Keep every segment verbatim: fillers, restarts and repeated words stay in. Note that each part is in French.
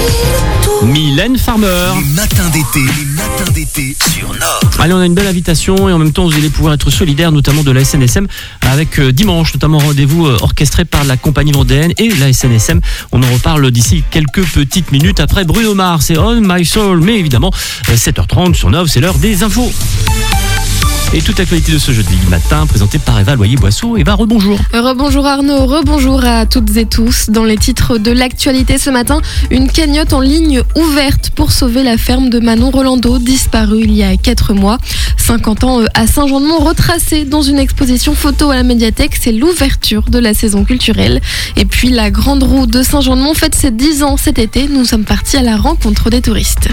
Mylène Farmer. Les matins d'été, les matins d'été sur Nord. Allez, on a une belle invitation et en même temps vous allez pouvoir être solidaire notamment de la S N S M avec euh, dimanche notamment rendez-vous euh, orchestré par la compagnie vendéenne et la S N S M. On en reparle d'ici quelques petites minutes après Bruno Mars et On My Soul, mais évidemment euh, sept heures trente sur Nov, c'est l'heure des infos. Et toute l'actualité de ce jeudi matin, présentée par Eva Loyer-Boisseau. Eva, rebonjour. Rebonjour Arnaud, rebonjour à toutes et tous. Dans les titres de l'actualité ce matin, une cagnotte en ligne ouverte pour sauver la ferme de Manon Rolando, disparue il y a quatre mois. cinquante ans à Saint-Jean-de-Mont, retracée dans une exposition photo à la médiathèque. C'est l'ouverture de la saison culturelle. Et puis la Grande Roue de Saint-Jean-de-Mont fête ses dix ans cet été. Nous sommes partis à la rencontre des touristes.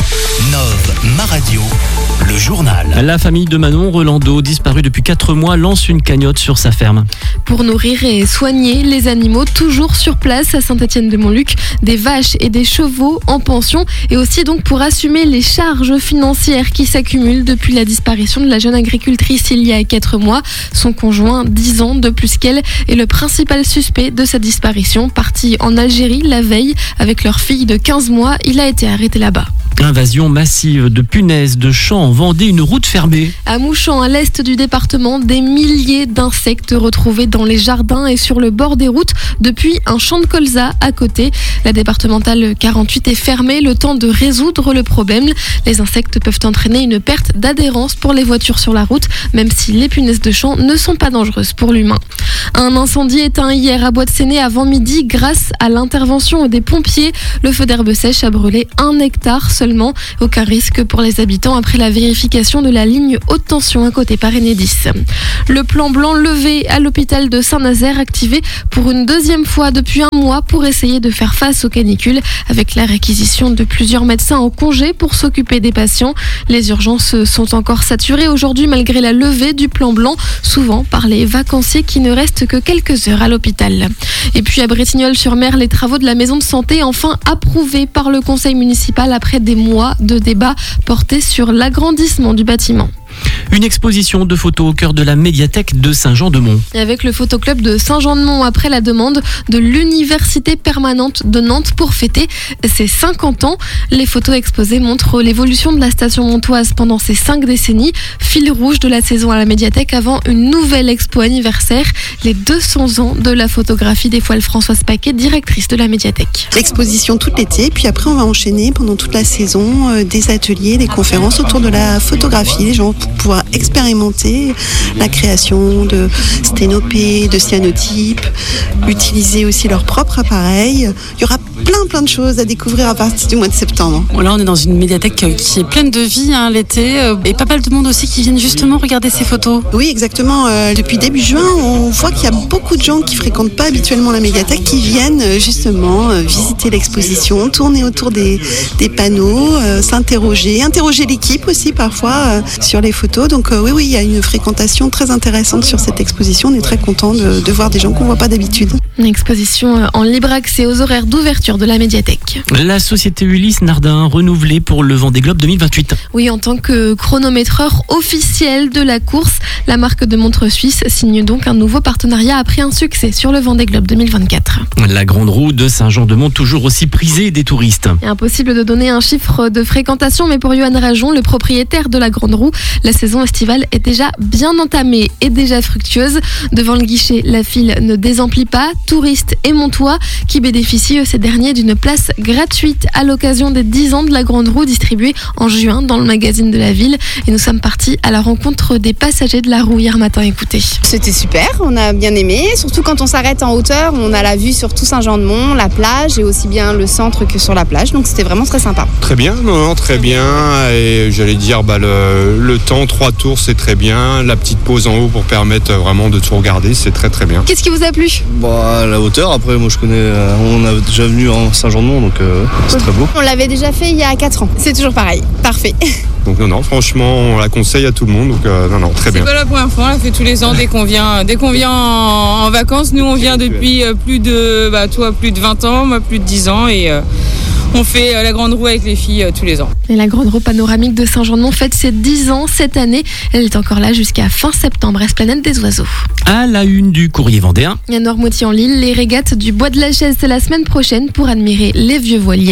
Nov, ma radio, le journal. La famille de Manon Rolando, disparue depuis quatre mois, lance une cagnotte sur sa ferme. Pour nourrir et soigner les animaux toujours sur place à Saint-Étienne-de-Montluc, des vaches et des chevaux en pension, et aussi donc pour assumer les charges financières qui s'accumulent depuis la disparition de la jeune agricultrice il y a quatre mois. Son conjoint, dix ans de plus qu'elle, est le principal suspect de sa disparition. Parti en Algérie la veille avec leur fille de quinze mois, il a été arrêté là-bas. Invasion massive de punaises de champs en Vendée, une route fermée. À Mouchamp, à l'est du département, des milliers d'insectes retrouvés dans les jardins et sur le bord des routes depuis un champ de colza à côté. La départementale quarante-huit est fermée, le temps de résoudre le problème. Les insectes peuvent entraîner une perte d'adhérence pour les voitures sur la route, même si les punaises de champ ne sont pas dangereuses pour l'humain. Un incendie éteint hier à Bois-de-Séné avant midi grâce à l'intervention des pompiers. Le feu d'herbe sèche a brûlé un hectare seulement. Aucun risque pour les habitants après la vérification de la ligne haute tension à côté par Enedis. Le plan blanc levé à l'hôpital de Saint-Nazaire, activé pour une deuxième fois depuis un mois pour essayer de faire face aux canicules, avec la réquisition de plusieurs médecins en congé pour s'occuper des patients. Les urgences sont encore saturées aujourd'hui malgré la levée du plan blanc, souvent par les vacanciers qui ne restent que quelques heures à l'hôpital. Et puis à Bretignolles-sur-Mer, les travaux de la maison de santé enfin approuvés par le conseil municipal après des mois de débats portés sur l'agrandissement du bâtiment. Une exposition de photos au cœur de la médiathèque de Saint-Jean-de-Mont. Et avec le photoclub de Saint-Jean-de-Mont après la demande de l'Université permanente de Nantes pour fêter ses cinquante ans. Les photos exposées montrent l'évolution de la station montoise pendant ces cinq décennies. Fil rouge de la saison à la médiathèque avant une nouvelle expo anniversaire, les deux cents ans de la photographie dévoile Françoise Paquet, directrice de la médiathèque. L'exposition tout l'été, puis après on va enchaîner pendant toute la saison euh, des ateliers, des conférences autour de la photographie. Les gens pour pouvoir expérimenter la création de sténopées, de cyanotypes, utiliser aussi leur propre appareil. Il y aura plein plein de choses à découvrir à partir du mois de septembre. Là on est dans une médiathèque qui est pleine de vie hein, l'été et pas mal de monde aussi qui viennent justement regarder ces photos. Oui exactement, euh, depuis début juin on voit qu'il y a beaucoup de gens qui fréquentent pas habituellement la médiathèque qui viennent euh, justement euh, visiter l'exposition, tourner autour des, des panneaux, euh, s'interroger, interroger l'équipe aussi parfois euh, sur les photos. Donc euh, oui oui il y a une fréquentation très intéressante sur cette exposition, on est très content de, de voir des gens qu'on voit pas d'habitude. Une exposition en libre accès aux horaires d'ouverture de la médiathèque. La société Ulysse Nardin renouvelée pour le Vendée Globe deux mille vingt-huit. Oui, en tant que chronométreur officiel de la course, la marque de montres suisse signe donc un nouveau partenariat après un succès sur le Vendée Globe deux mille vingt-quatre. La Grande Roue de Saint-Jean-de-Mont toujours aussi prisée des touristes. Et impossible de donner un chiffre de fréquentation, mais pour Johan Rajon, le propriétaire de la Grande Roue, la saison estivale est déjà bien entamée et déjà fructueuse. Devant le guichet, la file ne désemplit pas. Touristes et Montois qui bénéficient ces derniers d'une place gratuite à l'occasion des dix ans de la Grande Roue distribuée en juin dans le magazine de la ville. Et nous sommes partis à la rencontre des passagers de la roue hier matin. Écoutez. C'était super, on a bien aimé, surtout quand on s'arrête en hauteur, on a la vue sur tout Saint-Jean-de-Mont, la plage et aussi bien le centre que sur la plage, donc c'était vraiment très sympa. Très bien, non, non, très bien, et j'allais dire bah, le, le temps, trois tours c'est très bien, la petite pause en haut pour permettre vraiment de tout regarder, c'est très très bien. Qu'est-ce qui vous a plu ? Bah, la hauteur, après moi je connais, euh, on a déjà venu en Saint-Jean-de-Mont, donc euh, c'est très beau. On l'avait déjà fait il y a quatre ans, c'est toujours pareil, parfait. Donc non, non, franchement, on la conseille à tout le monde, donc euh, non, non, très bien. C'est pas la première fois, on la fait tous les ans dès qu'on vient, dès qu'on vient en, en vacances. Nous, on vient depuis euh, plus de, bah toi, plus de vingt ans, moi plus de dix ans, et euh, on fait euh, la Grande Roue avec les filles euh, tous les ans. Et la Grande Roue panoramique de Saint-Jean-de-Mont fête ses dix ans cette année. Elle est encore là jusqu'à fin septembre, Esplanade des Oiseaux. À la une du Courrier vendéen. À Noirmoutier-en-l'Île, les régates du Bois de la Chaise, c'est la semaine prochaine pour admirer les vieux voiliers.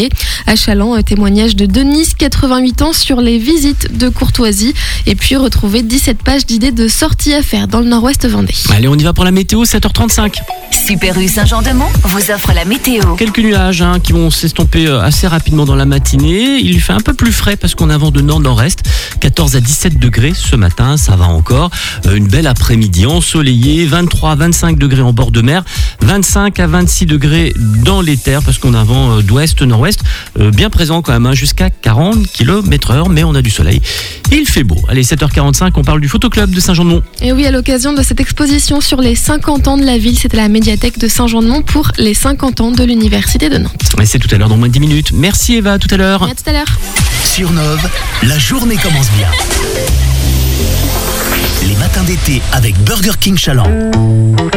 à Chaland. Témoignage de Denise, quatre-vingt-huit ans, sur les visites de courtoisie. Et puis retrouver dix-sept pages d'idées de sorties à faire dans le nord-ouest Vendée. Allez, on y va pour la météo, sept heures trente-cinq. Super U Saint-Jean-de-Mont vous offre la météo. Quelques nuages hein, qui vont s'estomper assez rapidement dans la matinée. Il fait un peu plus frais parce qu'on a un vent de nord-nord-est. quatorze à dix-sept degrés ce matin, ça va encore. Une belle après-midi ensoleillée. vingt-trois à vingt-cinq degrés en bord de mer. vingt-cinq à vingt-six degrés dans les terres parce qu'on a un vent d'ouest-nord-ouest. Bien présent quand même, hein, jusqu'à quarante kilomètres heure. Mais on a du soleil. Et il fait beau. Allez, sept heures quarante-cinq, on parle du photoclub de Saint-Jean-de-Mont. Et oui, à l'occasion de cette exposition sur les cinquante ans de la ville, c'était la médiathèque de Saint-Jean-de-Mont pour les cinquante ans de l'Université de Nantes. Et c'est tout à l'heure, dans moins de dix minutes. Merci Eva, à tout à l'heure. Et à tout à l'heure. Sur Nove, la journée commence bien. Les matins d'été avec Burger King Chaland.